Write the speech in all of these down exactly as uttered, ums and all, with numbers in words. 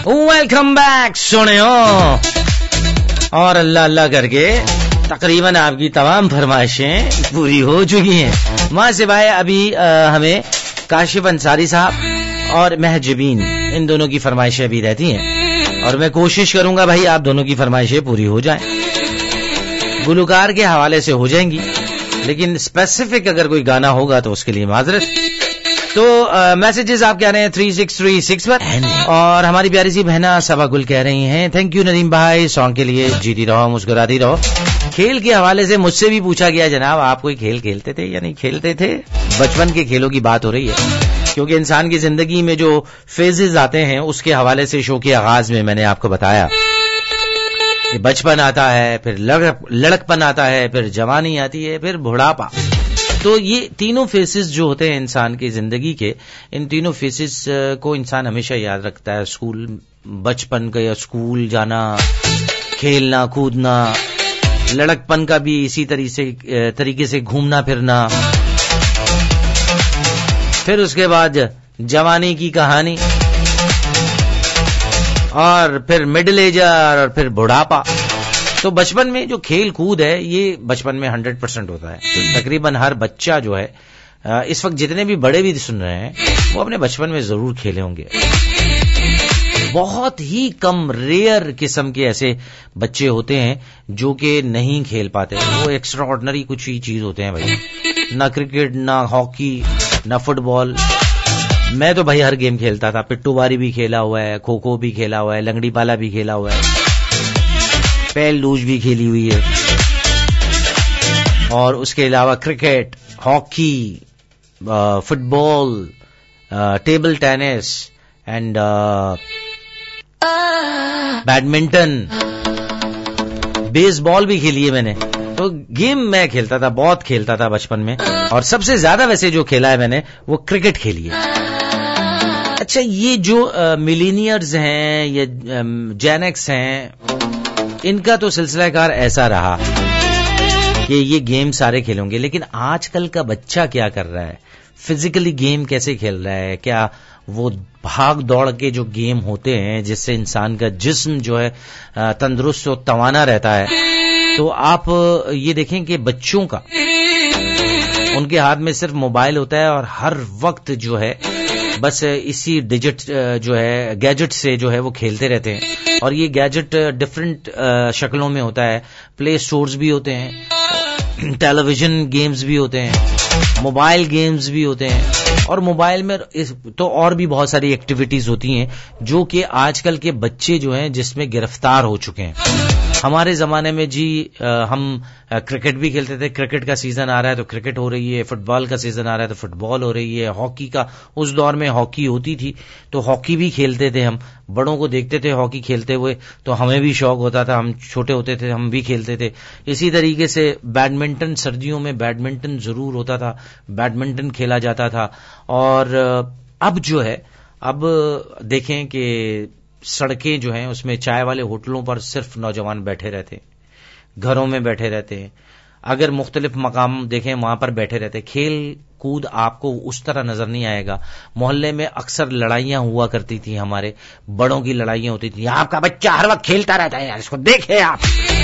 Welcome back सुने हो, और अल्लाह अल्लाह करके तकरीबन आपकी तमाम फरमाइशें पूरी हो चुकी हैं। मां सिवाय अभी आ, हमें काशिफ अंसारी साहब और महजबीन, इन दोनों की फरमाइशें अभी रहती हैं, और मैं कोशिश करूंगा भाई आप दोनों की फरमाइशें पूरी हो जाएं। गुलकार के हवाले से हो जाएंगी, लेकिन स्पेसिफिक अगर कोई गाना होगा तो उसके लिए माजरत। तो मैसेजेस आप कह रहे हैं थ्री सिक्स थ्री सिक्स पर, और हमारी प्यारी सी बहना सबा गुल कह रही हैं थैंक यू नदीम भाई सॉन्ग के लिए, जीती रहो मुस्कुराती रहो। खेल के हवाले से मुझसे भी पूछा गया जनाब आप कोई खेल खेलते थे या नहीं खेलते थे। बचपन के खेलों की बात हो रही है, क्योंकि इंसान की जिंदगी में जो फेजेस आते हैं उसके हवाले से शो के आगाज में मैंने आपको बताया कि बचपन आता है, फिर लड़क लड़कपन आता है, फिर जवानी आती है, फिर बुढ़ापा। तो ये तीनों फेसेस जो होते हैं इंसान की जिंदगी के, इन तीनों फेसेस को इंसान हमेशा याद रखता है। स्कूल, बचपन का या स्कूल जाना, खेलना कूदना, लड़कपन का भी इसी तरीके से तरीके से घूमना फिरना, फिर उसके बाद जवानी की कहानी, और फिर मिडिल एज और फिर बुढ़ापा। तो बचपन में जो खेल कूद है ये बचपन में हंड्रेड परसेंट होता है। तो तकरीबन हर बच्चा जो है, इस वक्त जितने भी बड़े भी सुन रहे हैं, वो अपने बचपन में जरूर खेले होंगे। बहुत ही कम रेयर किस्म के ऐसे बच्चे होते हैं जो कि नहीं खेल पाते, वो एक्स्ट्रा ऑर्डिनरी कुछ ही चीज होते हैं भाई। ना क्रिकेट, ना हॉकी, ना फुटबॉल। मैं तो भाई हर गेम खेलता था, पिट्टू बारी भी खेला हुआ है, खो खो भी खेला हुआ है, लंगड़ी पाला भी खेला हुआ है, पैल लूज भी खेली हुई है, और उसके अलावा cricket, hockey, football, table tennis and badminton, baseball भी खेली है मैंने। तो गेम मैं खेलता था, बहुत खेलता था बचपन में, और सबसे ज्यादा वैसे जो खेला है मैंने वो क्रिकेट खेली है। अच्छा, ये जो मिलीनियर्स हैं, ये जेनेक्स हैं, इनका तो सिलसिलाकार ऐसा रहा कि ये गेम सारे खेलोगे, लेकिन आजकल का बच्चा क्या कर रहा है, फिजिकली गेम कैसे खेल रहा है, क्या वो भाग दौड़ के जो गेम होते हैं जिससे इंसान का जिस्म जो है तंदुरुस्त और तवाना रहता है। तो आप ये देखें कि बच्चों का, उनके हाथ में सिर्फ मोबाइल होता है, और हर वक्त जो है बस इसी डिजिट जो है गैजेट से जो है वो खेलते रहते हैं। और ये गैजेट डिफरेंट शक्लों में होता है, प्ले स्टोर्स भी होते हैं, टेलीविजन गेम्स भी होते हैं, मोबाइल गेम्स भी होते हैं, और मोबाइल में तो और भी बहुत सारी एक्टिविटीज होती हैं जो कि आजकल के बच्चे जो हैं जिसमें गिरफ्तार हो चुके हैं। हमारे जमाने में जी आ, हम आ, क्रिकेट भी खेलते थे, क्रिकेट का सीजन आ रहा है तो क्रिकेट हो रही है, फुटबॉल का सीजन आ रहा है तो फुटबॉल हो रही है, हॉकी का उस दौर में हॉकी होती थी तो हॉकी भी खेलते थे हम, बड़ों को देखते थे हॉकी खेलते हुए तो हमें भी शौक होता था, हम छोटे होते थे हम भी खेलते थे। इसी तरीके से बैडमिंटन, सर्दियों में बैडमिंटन जरूर होता था, बैडमिंटन खेला जाता था। और अब जो है, अब देखें कि सड़कें जो हैं उसमें चाय वाले होटलों पर सिर्फ नौजवान बैठे रहते हैं, घरों में बैठे रहते हैं, अगर मुख्तलिफ मकाम देखें वहां पर बैठे रहते हैं। खेल कूद आपको उस तरह नजर नहीं आएगा। मोहल्ले में अक्सर लड़ाइयां हुआ करती थी, हमारे बड़ों की लड़ाइयां होती थी, आपका बच्चा हर वक्त खेलता रहता है यार, इसको देखे आप,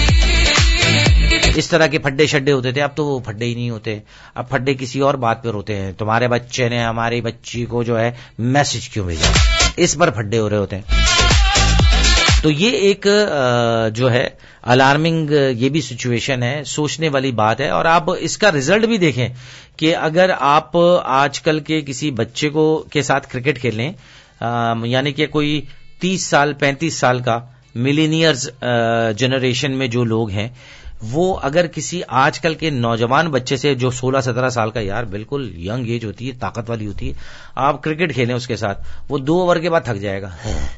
इस तरह के फड्डे शड्डे होते थे। अब तो वो फड्डे ही नहीं होते, अब फड्डे किसी और बात पर होते हैं, तुम्हारे बच्चे ने हमारी बच्ची को जो है मैसेज क्यों भेजा, इस पर फड्डे हो रहे होते हैं। तो ये एक जो है अलार्मिंग ये भी सिचुएशन है, सोचने वाली बात है। और आप इसका रिजल्ट भी देखें कि अगर आप आजकल के किसी बच्चे को के साथ क्रिकेट खेलें, यानी कि कोई तीस साल पैंतीस साल का मिलीनियर्स जनरेशन में जो लोग हैं, वो अगर किसी आजकल के नौजवान बच्चे से जो सोलह सत्रह साल का, यार बिल्कुल यंग एज होती है, ताकत वाली होती है, आप क्रिकेट खेलें उसके साथ, वो दो ओवर के बाद थक जाएगा।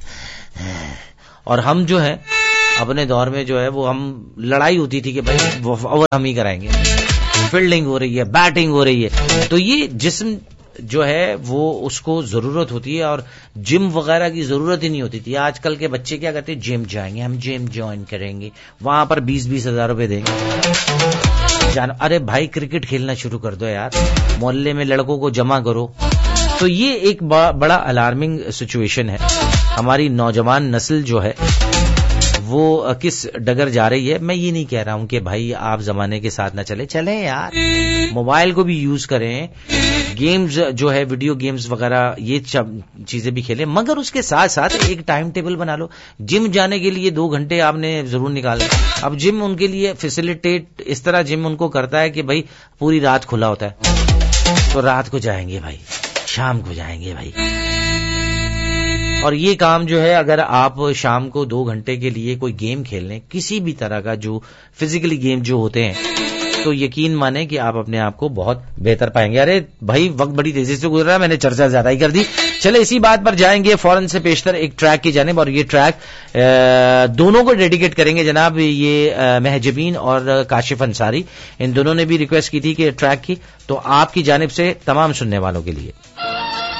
और हम जो है अपने दौर में जो है वो हम लड़ाई होती थी कि भाई वो ओवर हम ही कराएंगे, फील्डिंग हो रही है, बैटिंग हो रही है। तो ये जिस्म जो है वो उसको जरूरत होती है, और जिम वगैरह की जरूरत ही नहीं होती थी। आजकल के बच्चे क्या करते हैं, जिम जाएंगे, हम जिम ज्वाइन करेंगे, वहां पर बीस बीस हजार रुपए देंगे जान। अरे भाई क्रिकेट खेलना शुरू कर दो यार, मोहल्ले में लड़कों को जमा करो। तो ये एक बड़ा अलार्मिंग सिचुएशन है। ہماری نوجوان نسل جو ہے وہ کس ڈگر جا رہی ہے. میں یہ نہیں کہہ رہا ہوں کہ بھائی آپ زمانے کے ساتھ نہ چلیں چلیں یار, موبائل کو بھی یوز کریں, گیمز جو ہے ویڈیو گیمز وغیرہ یہ چیزیں بھی کھیلیں, مگر اس کے ساتھ ساتھ ایک ٹائم ٹیبل بنا لو. جم جانے کے لیے دو گھنٹے آپ نے ضرور نکالنا. اب جم ان کے لیے فیسیلیٹیٹ اس طرح جم ان کو کرتا ہے کہ بھائی پوری رات کھلا ہوتا ہے, تو رات کو جائیں گے بھائی, شام کو جائیں گے بھائی. اور یہ کام جو ہے اگر آپ شام کو دو گھنٹے کے لیے کوئی گیم کھیل لیں, کسی بھی طرح کا جو فزیکلی گیم جو ہوتے ہیں, تو یقین مانیں کہ آپ اپنے آپ کو بہت بہتر پائیں گے. ارے بھائی وقت بڑی تیزی سے گزر رہا ہے, میں نے چرچا زیادہ ہی کر دی. چلے اسی بات پر جائیں گے فوراً سے پیشتر ایک ٹریک کی جانب, اور یہ ٹریک دونوں کو ڈیڈیکیٹ کریں گے جناب. یہ مہجبین اور کاشف انصاری, ان دونوں نے بھی ریکویسٹ کی تھی کہ ٹریک کی, تو آپ کی جانب سے تمام سننے والوں کے لیے.